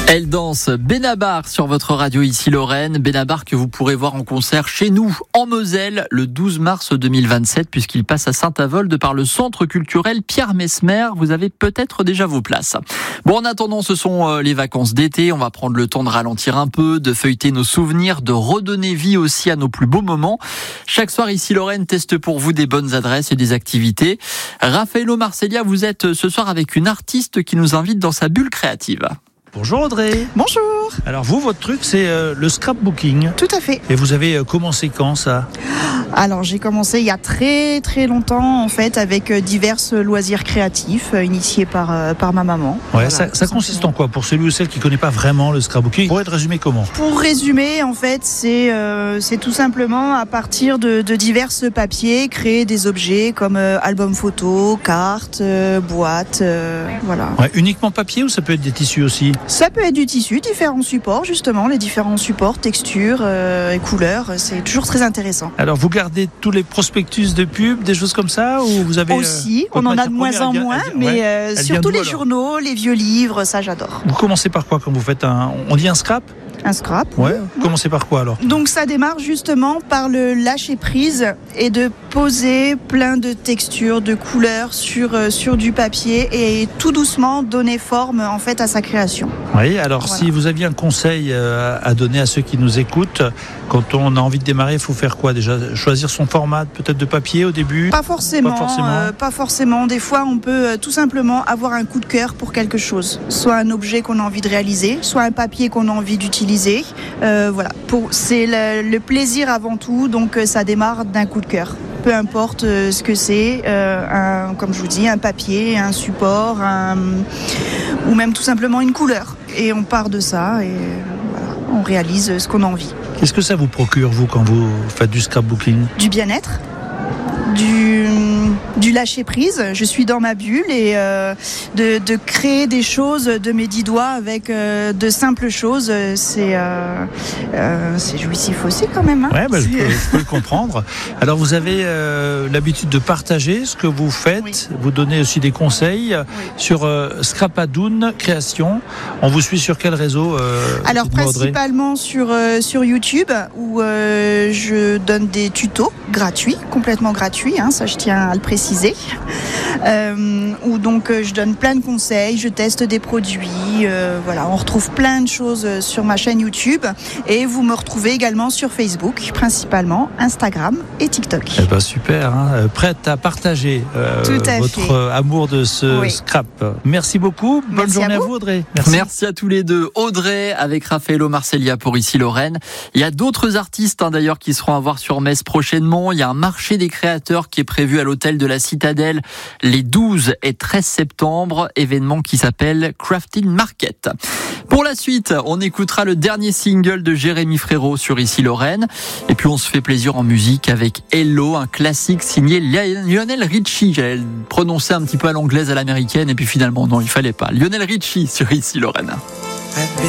Elle danse Benabar sur votre radio ici Lorraine. Benabar que vous pourrez voir en concert chez nous en Moselle le 12 mars 2027 puisqu'il passe à Saint-Avold par le centre culturel Pierre Messmer. Vous avez peut-être déjà vos places. Bon, en attendant, ce sont les vacances d'été. On va prendre le temps de ralentir un peu, de feuilleter nos souvenirs, de redonner vie aussi à nos plus beaux moments. Chaque soir ici Lorraine teste pour vous des bonnes adresses et des activités. Raffaello Marcellia, vous êtes ce soir avec une artiste qui nous invite dans sa bulle créative. Bonjour Audrey. Bonjour. Alors vous, votre truc, c'est le scrapbooking. Tout à fait. Et vous avez commencé quand ça ? Alors j'ai commencé il y a très très longtemps en fait avec divers loisirs créatifs initiés par ma maman. Ouais, Voilà, ça consiste en quoi ? Pour celui ou celle qui ne connaît pas vraiment le scrapbooking, vous pourriez te résumer comment ? Pour résumer, en fait, c'est tout simplement à partir de divers papiers créer des objets comme albums photos, cartes, boîtes, voilà. Ouais, uniquement papier ou ça peut être des tissus aussi ? Ça peut être du tissu, différents supports justement, les différents supports, textures et couleurs, c'est toujours très intéressant. Alors vous gardez tous les prospectus de pub, des choses comme ça, ou vous avez aussi, on en a de moins en moins, mais surtout les journaux, les vieux livres, ça j'adore. Vous commencez par quoi quand vous faites on dit un scrap ? Un scrap. Ouais. Vous commencez par quoi alors ? Donc ça démarre justement par le lâcher prise et de poser plein de textures, de couleurs sur du papier et tout doucement donner forme en fait à sa création. Oui, alors Voilà. Si vous aviez un conseil à donner à ceux qui nous écoutent, quand on a envie de démarrer, il faut faire quoi déjà ? Choisir son format peut-être de papier au début ? Pas forcément. Pas forcément. Des fois, on peut tout simplement avoir un coup de cœur pour quelque chose. Soit un objet qu'on a envie de réaliser, soit un papier qu'on a envie d'utiliser. Voilà. C'est le plaisir avant tout, donc ça démarre d'un coup de cœur. Peu importe ce que c'est, comme je vous dis, un papier, un support, ou même tout simplement une couleur. Et on part de ça et voilà, on réalise ce qu'on a envie. Qu'est-ce que ça vous procure, vous, quand vous faites du scrapbooking ? Du bien-être, du lâcher prise. Je suis dans ma bulle et de créer des choses de mes 10 doigts avec de simples choses, c'est jouissif aussi quand même. Hein. Ouais, je peux le comprendre. Alors vous avez l'habitude de partager ce que vous faites, oui. Vous donnez aussi des conseils sur Scrapadoun Création. On vous suit sur quel réseau Alors principalement sur YouTube où je donne des tutos gratuits, complètement gratuits, hein, ça je tiens à le préciser. Où donc je donne plein de conseils, je teste des produits, voilà, on retrouve plein de choses sur ma chaîne YouTube et vous me retrouvez également sur Facebook, principalement Instagram et TikTok. Eh ben super, hein, prête à partager votre amour de ce scrap. Merci beaucoup, bonne journée à vous Audrey. Merci à tous les deux. Audrey avec Raffaello Marcellia pour ici Lorraine. Il y a d'autres artistes d'ailleurs qui seront à voir sur Metz prochainement. Il y a un marché des créateurs qui est prévu à l'hôtel de la Citadelle les 12 et 13 septembre, événement qui s'appelle Crafting Market. Pour la suite, on écoutera le dernier single de Jérémy Frérot sur ici Lorraine. Et puis on se fait plaisir en musique avec Hello, un classique signé Lionel Richie. J'allais le prononcer un petit peu à l'anglaise, à l'américaine, et puis finalement non, il fallait pas. Lionel Richie sur ici Lorraine.